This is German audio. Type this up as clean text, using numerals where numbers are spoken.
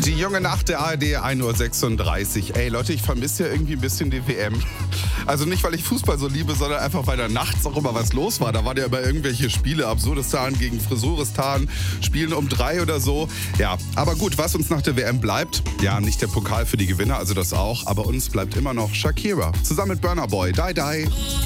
Die junge Nacht der ARD, 1:36 Uhr. Ey Leute, ich vermisse ja irgendwie ein bisschen die WM. Also nicht, weil ich Fußball so liebe, sondern einfach, weil da nachts auch immer was los war. Da waren ja immer irgendwelche Spiele, Absurdistan gegen Frisuristan, Spielen um 3 oder so. Ja, aber gut, was uns nach der WM bleibt, ja, nicht der Pokal für die Gewinner, also das auch, aber uns bleibt immer noch Shakira. Zusammen mit Burna Boy, Die Die.